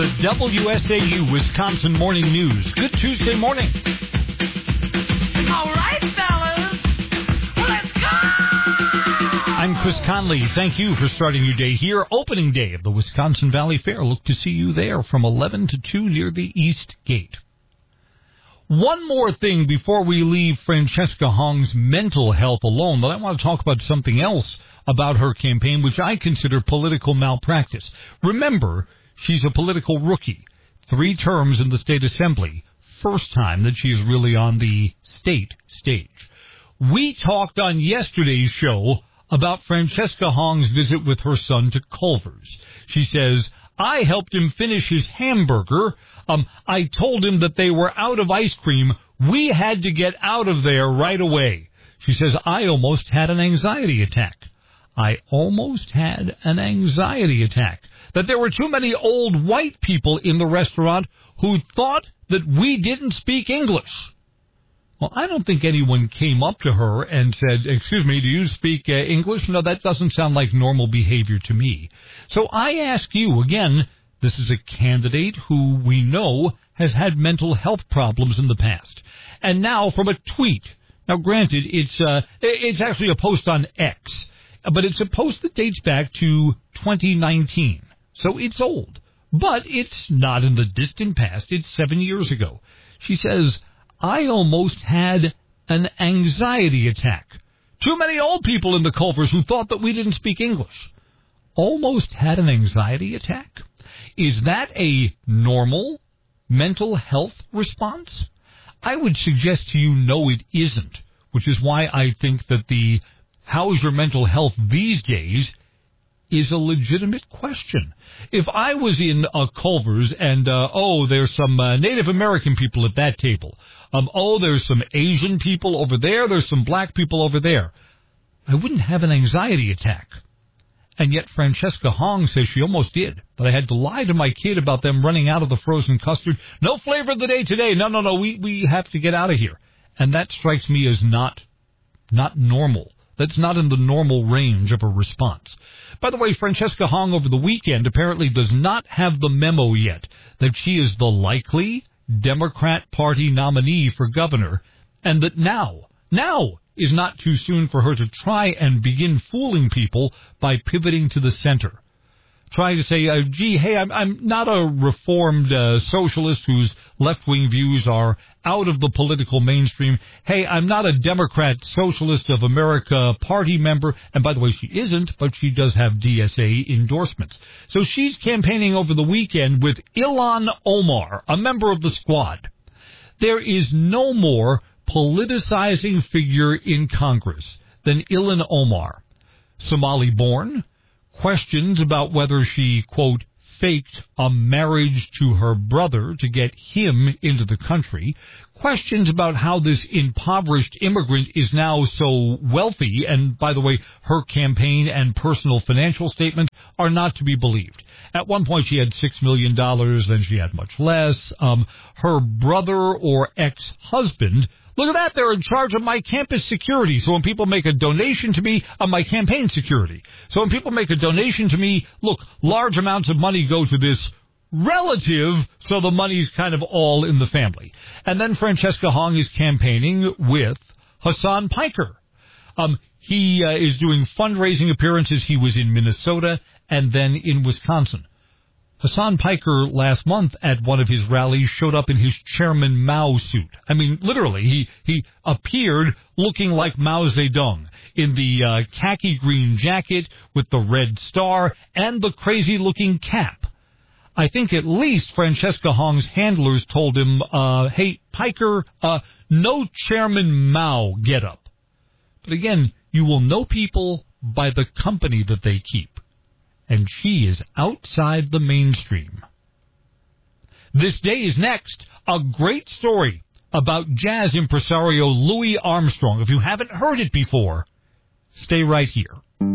The WSAU Wisconsin Morning News. Good Tuesday morning. All right, fellas. Let's go! I'm Chris Conley. Thank you for starting your day here. Opening day of the Wisconsin Valley Fair. Look to see you there from 11 to 2 near the East Gate. One more thing before we leave Francesca Hong's mental health alone, but I want to talk about something else about her campaign, which I consider political malpractice. Remember, she's a political rookie. 3 terms in the state assembly. First time that she is really on the state stage. We talked on yesterday's show about Francesca Hong's visit with her son to Culver's. She says, I helped him finish his hamburger. I told him that they were out of ice cream. We had to get out of there right away. She says, I almost had an anxiety attack. I almost had an anxiety attack. That there were too many old white people in the restaurant who thought that we didn't speak English. Well, I don't think anyone came up to her and said, excuse me, do you speak English? No, that doesn't sound like normal behavior to me. So I ask you, again, this is a candidate who we know has had mental health problems in the past. And now from a tweet. Now, granted, it's actually a post on X, but it's a post that dates back to 2019. So it's old, but it's not in the distant past. It's 7 years ago. She says, I almost had an anxiety attack. Too many old people in the Culvers who thought that we didn't speak English. Almost had an anxiety attack? Is that a normal mental health response? I would suggest to you, no, it isn't, which is why I think that the how's your mental health these days is a legitimate question. If I was in Culver's and, there's some Native American people at that table. There's some Asian people over there. There's some black people over there. I wouldn't have an anxiety attack. And yet Francesca Hong says she almost did. But I had to lie to my kid about them running out of the frozen custard. No flavor of the day today. No. We have to get out of here. And that strikes me as not normal. That's not in the normal range of a response. By the way, Francesca Hong over the weekend apparently does not have the memo yet that she is the likely Democrat Party nominee for governor, and that now is not too soon for her to try and begin fooling people by pivoting to the center. Trying to say, I'm not a reformed socialist whose left-wing views are out of the political mainstream. Hey, I'm not a Democrat Socialist of America party member. And by the way, she isn't, but she does have DSA endorsements. So she's campaigning over the weekend with Ilhan Omar, a member of the squad. There is no more politicizing figure in Congress than Ilhan Omar. Somali-born. Questions about whether she, quote, faked a marriage to her brother to get him into the country. Questions about how this impoverished immigrant is now so wealthy. And, by the way, her campaign and personal financial statements are not to be believed. At one point, she had $6 million. Then she had much less. Her brother or ex-husband, look at that, they're in charge of my campus security. So when people make a donation to me, my campaign security. So when people make a donation to me, look, large amounts of money go to this relative, so the money's kind of all in the family. And then Francesca Hong is campaigning with Hasan Piker. He is doing fundraising appearances. He was in Minnesota and then in Wisconsin. Hasan Piker last month at one of his rallies showed up in his Chairman Mao suit. I mean, literally, he appeared looking like Mao Zedong in the khaki green jacket with the red star and the crazy-looking cap. I think at least Francesca Hong's handlers told him, hey, Piker, no Chairman Mao getup. But again, you will know people by the company that they keep. And she is outside the mainstream. This day is next. A great story about jazz impresario Louis Armstrong. If you haven't heard it before, stay right here.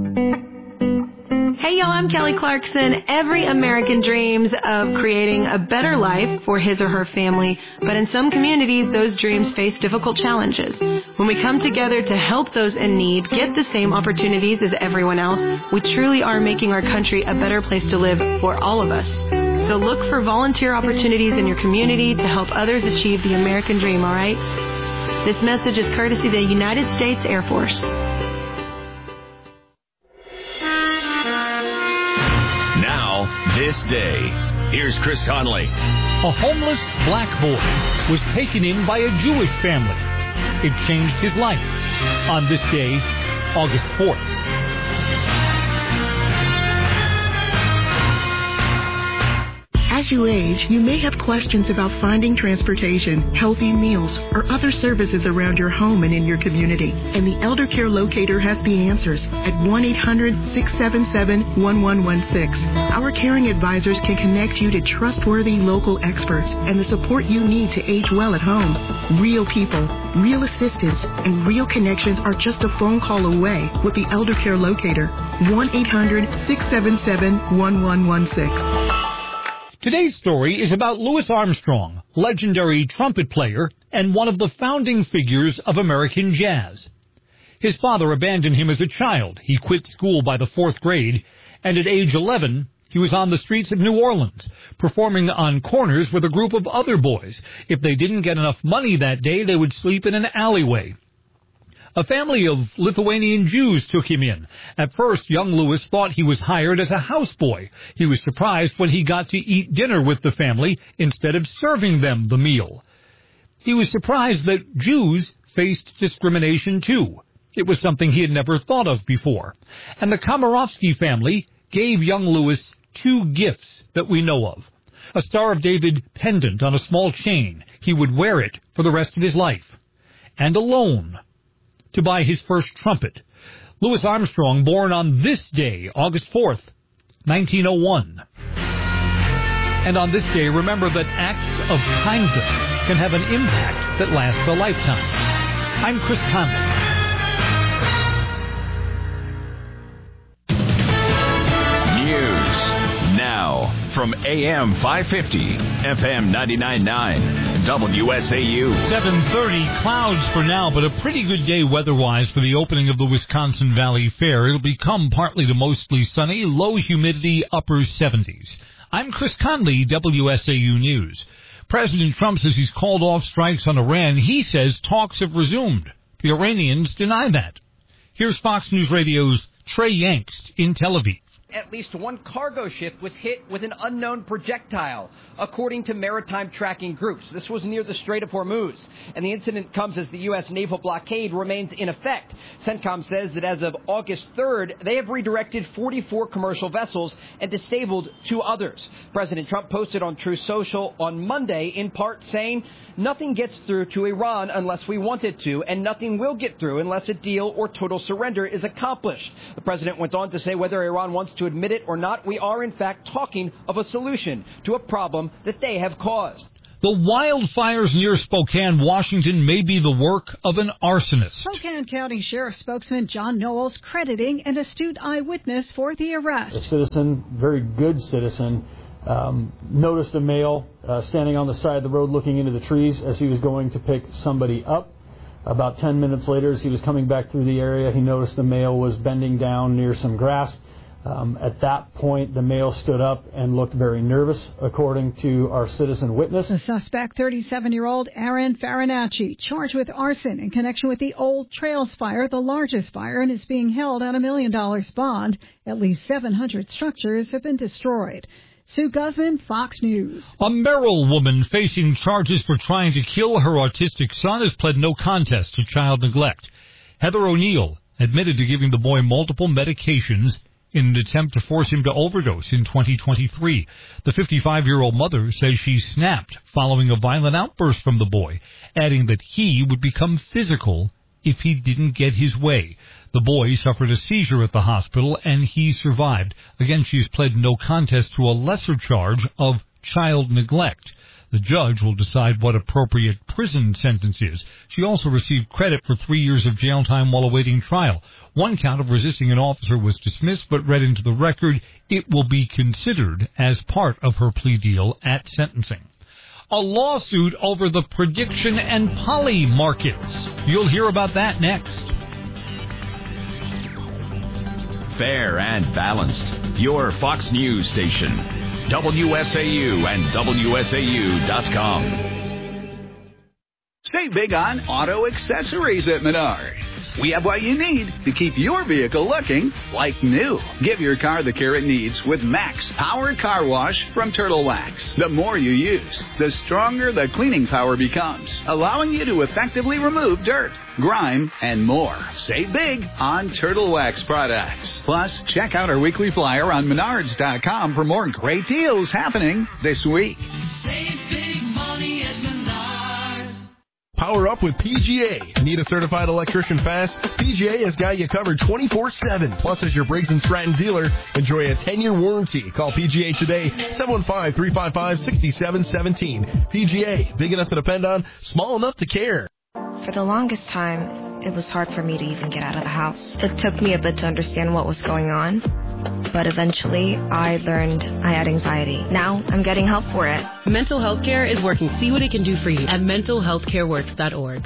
Hey, y'all, I'm Kelly Clarkson. Every American dreams of creating a better life for his or her family, but in some communities, those dreams face difficult challenges. When we come together to help those in need get the same opportunities as everyone else, we truly are making our country a better place to live for all of us. So look for volunteer opportunities in your community to help others achieve the American dream, all right? This message is courtesy of the United States Air Force. Now, this day. Here's Chris Conley. A homeless black boy was taken in by a Jewish family. It changed his life on this day, August 4th. As you age, you may have questions about finding transportation, healthy meals, or other services around your home and in your community. And the Elder Care Locator has the answers at 1-800-677-1116. Our caring advisors can connect you to trustworthy local experts and the support you need to age well at home. Real people, real assistance, and real connections are just a phone call away with the Elder Care Locator. 1-800-677-1116. Today's story is about Louis Armstrong, legendary trumpet player and one of the founding figures of American jazz. His father abandoned him as a child. He quit school by the 4th grade, and at age 11, he was on the streets of New Orleans, performing on corners with a group of other boys. If they didn't get enough money that day, they would sleep in an alleyway. A family of Lithuanian Jews took him in. At first, young Louis thought he was hired as a houseboy. He was surprised when he got to eat dinner with the family instead of serving them the meal. He was surprised that Jews faced discrimination too. It was something he had never thought of before. And the Komarovsky family gave young Louis 2 gifts that we know of. A Star of David pendant on a small chain. He would wear it for the rest of his life. And a loan to buy his first trumpet. Louis Armstrong, born on this day, August 4th, 1901. And on this day, remember that acts of kindness can have an impact that lasts a lifetime. I'm Chris Conley. News now from AM 550, FM 99.9. WSAU. 7:30, clouds for now, but a pretty good day weather-wise for the opening of the Wisconsin Valley Fair. It'll become partly to mostly sunny, low humidity, upper 70s. I'm Chris Conley, WSAU News. President Trump says he's called off strikes on Iran. He says talks have resumed. The Iranians deny that. Here's Fox News Radio's Trey Yangst in Tel Aviv. At least one cargo ship was hit with an unknown projectile, according to maritime tracking groups. This was near the Strait of Hormuz, and the incident comes as the U.S. naval blockade remains in effect. CENTCOM says that as of August 3rd, they have redirected 44 commercial vessels and disabled 2 others. President Trump posted on Truth Social on Monday, in part saying, "Nothing gets through to Iran unless we want it to, and nothing will get through unless a deal or total surrender is accomplished." The president went on to say whether Iran wants to admit it or not, we are in fact talking of a solution to a problem that they have caused. The wildfires near Spokane, Washington, may be the work of an arsonist. Spokane County Sheriff spokesman John Knowles crediting an astute eyewitness for the arrest. A citizen, very good citizen, noticed a male standing on the side of the road looking into the trees as he was going to pick somebody up. About 10 minutes later, as he was coming back through the area, he noticed the male was bending down near some grass. At that point, the male stood up and looked very nervous, according to our citizen witness. The suspect, 37-year-old Aaron Farinacci, charged with arson in connection with the Old Trails fire, the largest fire, and is being held on $1 million bond. At least 700 structures have been destroyed. Sue Guzman, Fox News. A Merrill woman facing charges for trying to kill her autistic son has pled no contest to child neglect. Heather O'Neill admitted to giving the boy multiple medications in an attempt to force him to overdose in 2023. The 55-year-old mother says she snapped following a violent outburst from the boy, adding that he would become physical if he didn't get his way. The boy suffered a seizure at the hospital, and he survived. Again, she has pled no contest to a lesser charge of child neglect. The judge will decide what appropriate prison sentence is. She also received credit for 3 years of jail time while awaiting trial. One count of resisting an officer was dismissed, but read into the record it will be considered as part of her plea deal at sentencing. A lawsuit over the prediction and poly markets. You'll hear about that next. Fair and balanced. Your Fox News station. WSAU and WSAU.com. Save big on auto accessories at Menards. We have what you need to keep your vehicle looking like new. Give your car the care it needs with Max Power Car Wash from Turtle Wax. The more you use, the stronger the cleaning power becomes, allowing you to effectively remove dirt, grime, and more. Save big on Turtle Wax products. Plus, check out our weekly flyer on Menards.com for more great deals happening this week. Save big money at Menards. Power up with PGA. Need a certified electrician fast? PGA has got you covered 24/7. Plus, as your Briggs & Stratton dealer, enjoy a 10-year warranty. Call PGA today, 715-355-6717. PGA, big enough to depend on, small enough to care. For the longest time, it was hard for me to even get out of the house. It took me a bit to understand what was going on, but eventually I learned I had anxiety. Now I'm getting help for it. Mental health care is working. See what it can do for you at mentalhealthcareworks.org.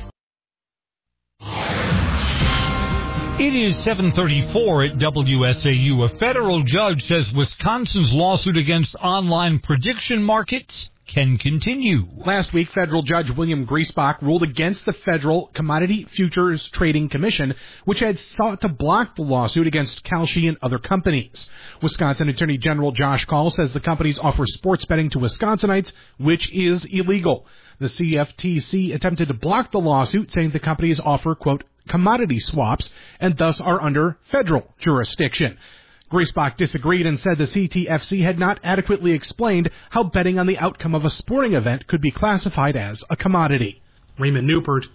It is 7:34 at WSAU. A federal judge says Wisconsin's lawsuit against online prediction markets can continue. Last week, federal judge William Griesbach ruled against the Federal Commodity Futures Trading Commission, which had sought to block the lawsuit against Kalshi and other companies. Wisconsin Attorney General Josh Kaul says the companies offer sports betting to Wisconsinites, which is illegal. The CFTC attempted to block the lawsuit, saying the companies offer, quote, commodity swaps, and thus are under federal jurisdiction. Griesbach disagreed and said the CTFC had not adequately explained how betting on the outcome of a sporting event could be classified as a commodity. Raymond Newport,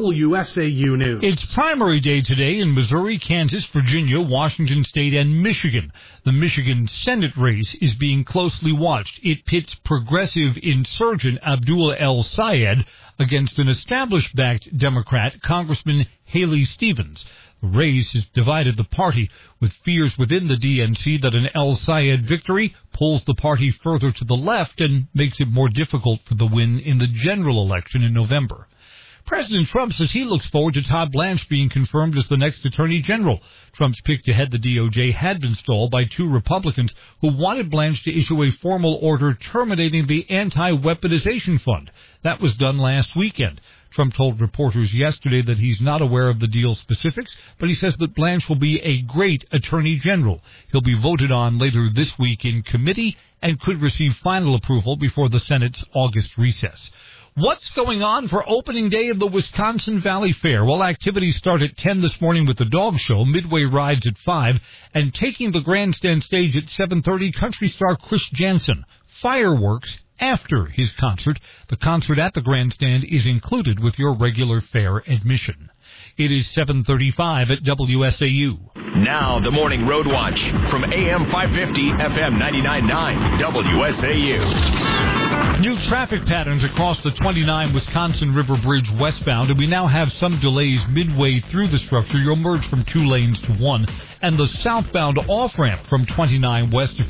WSAU News. It's primary day today in Missouri, Kansas, Virginia, Washington State, and Michigan. The Michigan Senate race is being closely watched. It pits progressive insurgent Abdul El-Sayed against an established-backed Democrat, Congressman Haley Stevens. The race has divided the party, with fears within the DNC that an El-Sayed victory pulls the party further to the left and makes it more difficult for the win in the general election in November. President Trump says he looks forward to Todd Blanche being confirmed as the next Attorney General. Trump's pick to head the DOJ had been stalled by two Republicans who wanted Blanche to issue a formal order terminating the anti-weaponization fund. That was done last weekend. Trump told reporters yesterday that he's not aware of the deal specifics, but he says that Blanche will be a great Attorney General. He'll be voted on later this week in committee and could receive final approval before the Senate's August recess. What's going on for opening day of the Wisconsin Valley Fair? Well, activities start at 10 this morning with the dog show, midway rides at 5, and taking the grandstand stage at 7:30, country star Chris Jansen. Fireworks after his concert. The concert at the grandstand is included with your regular fair admission. It is 7:35 at WSAU. Now the Morning Road Watch from AM 550, FM 99.9, WSAU. New traffic patterns across the 29 Wisconsin River Bridge westbound, and we now have some delays midway through the structure. You'll merge from 2 lanes to 1. And the southbound off-ramp from 29 west to